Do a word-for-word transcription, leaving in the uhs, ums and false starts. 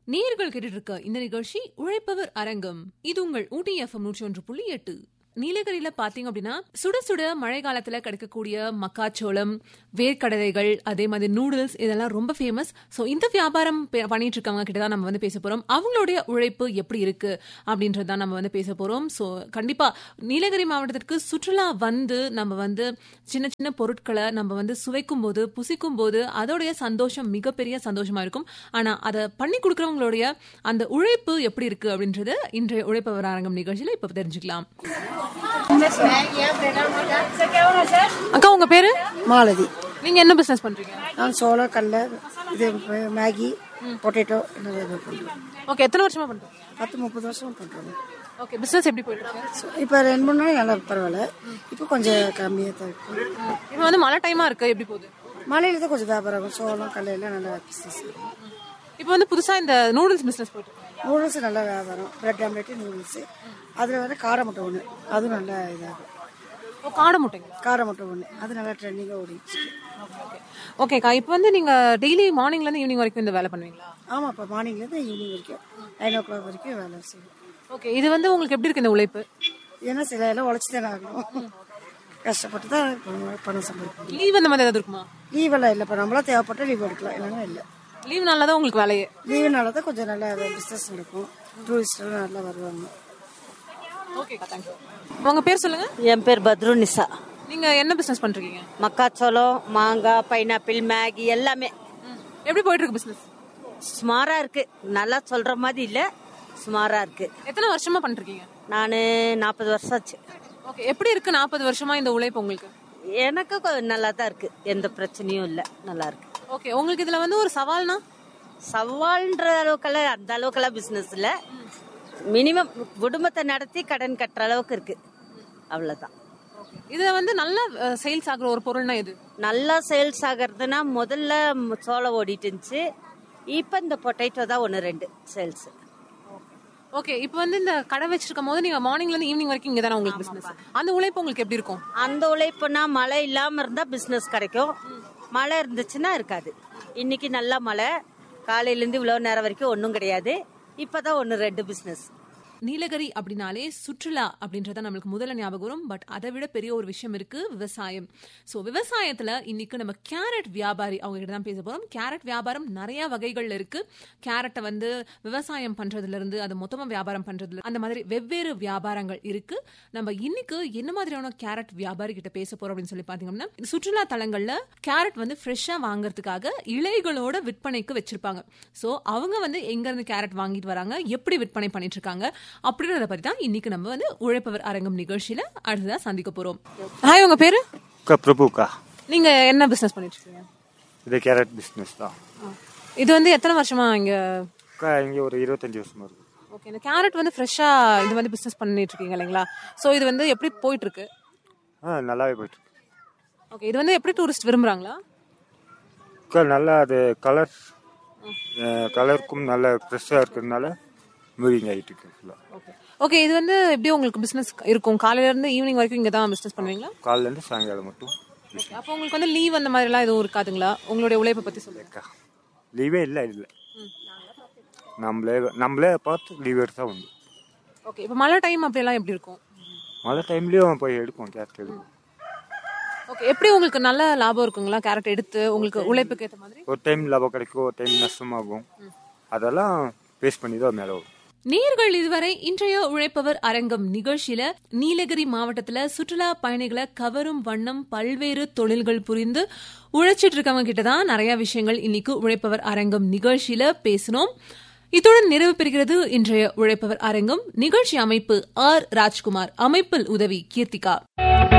நேயர்கள் கேட்டுட்டு இருக்க இந்த நிகழ்ச்சி உழைப்பவர் அரங்கம். இது உங்கள் ஊட்டி எஃப்எம் நூற்றி ஒன்று புள்ளி எட்டு. நீலகிரியில பாத்தீங்க அப்படின்னா சுட சுட மழை காலத்துல கிடைக்கக்கூடிய மக்காச்சோளம், வேர்க்கடலைகள், அதே மாதிரி நூடுல்ஸ் இதெல்லாம் ரொம்ப ஃபேமஸ். ஸோ இந்த வியாபாரம் பண்ணிட்டு இருக்கவங்க கிட்ட தான் நம்ம வந்து பேச போறோம். அவங்களுடைய உழைப்பு எப்படி இருக்கு அப்படின்றதான் நம்ம வந்து பேச போறோம். ஸோ கண்டிப்பா நீலகிரி மாவட்டத்திற்கு சுற்றுலா வந்து நம்ம வந்து சின்ன சின்ன பொருட்களை நம்ம வந்து சுவைக்கும் போது, புசிக்கும் போது அதோடைய சந்தோஷம் மிகப்பெரிய சந்தோஷமா இருக்கும். ஆனா அதை பண்ணி கொடுக்கறவங்களுடைய அந்த உழைப்பு எப்படி இருக்கு அப்படின்றது இன்றைய உழைப்பவர் அரங்கம் நிகழ்ச்சியில இப்ப தெரிஞ்சுக்கலாம். அக்கா, உங்க பேரு? மாலதி. நீங்க என்ன பிசினஸ் பண்றீங்க? நான் சோளம், கடலை, இது மேகி, பொட்டேட்டோ. ஓகே, எத்தனை வருஷமா பண்றீங்க? பத்து முப்பது வருஷம் பண்றோம். ஓகே, பிசினஸ் எப்படி போயிட்டு இருக்கு? இப்போ ரெண்டு மூணு நாள் நல்லா பரவாயில்ல. இப்போ கொஞ்சம் கம்மியாக தான் இருக்கு. இப்போ வந்து மழை டைமா இருக்கு, எப்படி போகுது? மழையில தான் கொஞ்சம் வியாபாரம் ஆகும். சோளம், கடலை எல்லாம் நல்லா பிசினஸ். இப்போ வந்து புதுசா இந்த நூடுல்ஸ் பிசினஸ் போயிட்டு இருக்கு. நூடுல்ஸ் நல்லா வியாபாரம். பிரெட் ஆம்லெட், நூடுல்ஸ், அதில் வர காடை முட்டை ஒன்று, அதுவும் நல்லா இதாகும். ஓ, காடை முட்டைங்க? காடை முட்டை ஒன்று, அது நல்லா ட்ரெண்டிங்காக ஓடிச்சு. ஓகேக்கா, இப்போ வந்து நீங்க டெய்லி மார்னிங்ல இருந்து ஈவினிங் வரைக்கும் இந்த வேலை பண்ணுவீங்களா? ஆமாம், இப்போ மார்னிங்லேருந்து ஈவினிங் வரைக்கும் நைன் ஓ கிளாக் வரைக்கும் வேலை செய்யும். ஓகே, இது வந்து உங்களுக்கு எப்படி இருக்கு இந்த உழைப்பு? ஏன்னா சில எல்லாம் உழைச்சி தானே ஆகணும். கஷ்டப்பட்டு தான் பணம் சம்பாதிக்கணும். லீவ் அந்த மாதிரி ஏதாவது இருக்குமா? லீவ் எல்லாம் இல்லை. இப்போ நம்மளா தேவைப்பட்ட லீவ் எடுக்கலாம், இல்லைன்னா இல்லை. லீவ் நாள்ல தான் உங்களுக்கு வேலையே? லீவுனால தான் கொஞ்சம் நல்லா பிஸ்னஸ் நடக்கும். டூரிஸ்ட் எல்லாம் நல்லா வருவாங்க. ஓகேக்கா, தேங்க்யூ. உங்க பேர் சொல்லுங்க. என் பேர் பத்ரு நிசா. நீங்க என்ன பிசினஸ் பண்றீங்க? மக்காச்சோளம், மாங்காய், பைனாப்பிள், மேகி எல்லாமே. எப்படி போயிட்டு இருக்கு பிசினஸ்? சுமாரா இருக்கு, நல்லா சொல்ற மாதிரி இல்ல, சுமாரா இருக்கு. எத்தனை வருஷமா பண்றீங்க? நானு நாற்பது வருஷம் ஆச்சு. ஓகே, எப்படி இருக்கு நாற்பது வருஷமா இந்த உழைப்பு உங்களுக்கு? எனக்கு நல்லா தான் இருக்கு, எந்த பிரச்சனையும் இல்ல, நல்லா இருக்கு. ஓகே, உங்களுக்கு இதுல வந்து ஒரு சவால்னா? சவால்ன்ற அளவுக்கெல்லாம் அந்த அளவுக்கெல்லாம் பிசினஸ் இல்ல, மினிமம் குடும்பத்தை நடத்தி கடன் கட்டுற அளவுக்கு இருக்கு, அவ்வளவுதான். இதுல வந்து நல்ல சேல்ஸ் ஆகுற ஒரு பொருள்னா எது? நல்லா சேல்ஸ் ஆகுறதுன்னா முதல்ல சோளம் ஓடிட்டு இருந்துச்சு, இப்ப இந்த பொட்டேட்டோ தான் ஒன்னு ரெண்டு சேல்ஸ். ஓகே, இப்போ வந்து இந்த கடை வச்சிருக்கும் போது நீங்க மார்னிங்ல இருந்து ஈவினிங் வரைக்கும் இங்க தானே உங்களுக்கு பிசினஸ். அந்த உழைப்பு உங்களுக்கு எப்படி இருக்கும்? அந்த உழைப்புனா மழை இல்லாம இருந்தா பிசினஸ் கிடைக்கும், மழை இருந்துச்சுன்னா இருக்காது. இன்னைக்கு நல்லா மழை, காலையில இருந்து இவ்வளவு நேரம் வரைக்கும் ஒன்னும் கிடையாது, இப்பதான் ஒன்னு ரெண்டு பிசினஸ். நீலகிரி அப்படின்னாலே சுற்றுலா அப்படின்றத நம்மளுக்கு முதல்ல ஞாபகம் வரும். பட் அதை விட பெரிய ஒரு விஷயம் இருக்கு, விவசாயம். ஸோ விவசாயத்துல இன்னைக்கு நம்ம கேரட் வியாபாரி அவங்க கிட்ட தான் பேச போறோம். கேரட் வியாபாரம் நிறைய வகைகள்ல இருக்கு. கேரட்டை வந்து விவசாயம் பண்றதுல இருந்து அது மொத்தமா வியாபாரம் பண்றதுல அந்த மாதிரி வெவ்வேறு வியாபாரங்கள் இருக்கு. நம்ம இன்னைக்கு என்ன மாதிரியான கேரட் வியாபாரி கிட்ட பேச போறோம் அப்படின்னு சொல்லி பாத்தீங்கன்னா, சுற்றுலா தலங்கள்ல கேரட் வந்து ஃப்ரெஷ்ஷா வாங்குறதுக்காக இலைகளோட விற்பனைக்கு வச்சிருப்பாங்க. ஸோ அவங்க வந்து எங்க இருந்து கேரட் வாங்கிட்டு வராங்க, எப்படி விற்பனை பண்ணிட்டு இருக்காங்க அப்படின்றத பத்தி தான் இன்னைக்கு நம்ம வந்து உழைப்பவர் அரங்கம் நிகழ்ச்சியில அடுத்ததா சந்திக்க போறோம். ஹாய், உங்க பேரு? பிரபுக்கா. நீங்க என்ன பிசினஸ் பண்ணிட்டு இருக்கீங்க? இது கேரட் பிசினஸ் தான். இது வந்து எத்தனை வருஷமா இங்க? இங்க ஒரு இருபத்தஞ்சு வருஷமா இருக்கு. ஓகே, இந்த கேரட் வந்து ஃப்ரெஷ்ஷா இது வந்து பிசினஸ் பண்ணிட்டு இருக்கீங்க இல்லைங்களா? சோ இது வந்து எப்படி போயிட்டு இருக்கு? ஆ, நல்லாவே போயிட்டு இருக்கு. ஓகே, இது வந்து எப்படி டூரிஸ்ட் விரும்புறாங்களா? நல்லா அது கலர் கலருக்கும் நல்ல ஃப்ரெஷ்ஷா இருக்கிறதுனால மூவிங் ஆகிட்டு இருக்கு. ஓகே, இது வந்து எப்படி உங்களுக்கு பிசினஸ் இருக்கும்? காலையில இருந்து ஈவினிங் வரைக்கும் இங்க தான் பிசினஸ் பண்ணுவீங்களா? காலையில இருந்து சாயங்காலம் மட்டும். அப்போ உங்களுக்கு வந்து லீவ் அந்த மாதிரி எல்லாம் எதுவும் இருக்காதுங்களா? உங்களுடைய உழைப்பை பத்தி சொல்லுங்க. லீவே இல்லை, இல்லை நம்மளே நம்மளே பார்த்து லீவ் எடுத்தா உண்டு. ஓகே, இப்போ மழை டைம் அப்படி எல்லாம் எப்படி இருக்கும்? மழை டைம்லயும் போய் எடுப்போம், கேரட் எடுப்போம். ஓகே, எப்படி உங்களுக்கு நல்ல லாபம் இருக்குங்களா கேரட் எடுத்து உங்களுக்கு உழைப்புக்கு ஏற்ற மாதிரி? ஒரு டைம் லாபம் கிடைக்கும், ஒரு டைம் நஷ்டமாகும். அதெல்லாம் பேஸ் பண்ணி தான் மேலே வரும். நேயர்கள் இதுவரை இன்றைய உழைப்பவர் அரங்கம் நிகழ்ச்சியில நீலகிரி மாவட்டத்துல சுற்றுலா பயணிகளை கவரும் வண்ணம் பல்வேறு தொழில்கள் புரிந்து உழைச்சிட்டு இருக்கவங்க கிட்டதான் நிறைய விஷயங்கள் இன்னைக்கு உழைப்பவர் அரங்கம் நிகழ்ச்சியில பேசணும். இத்துடன் நிறைவு பெறுகிறது இன்றைய உழைப்பவர் அரங்கம். நிகழ்ச்சி அமைப்பு ஆர் ராஜ்குமார், அமைப்பில் உதவி கீர்த்திகா.